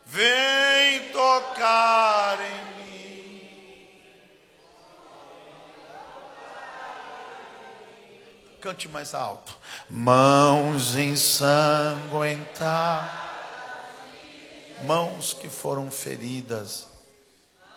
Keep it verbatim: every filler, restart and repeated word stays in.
vem tocar em mim. Cante mais alto. Mãos ensanguentadas, mãos que foram feridas,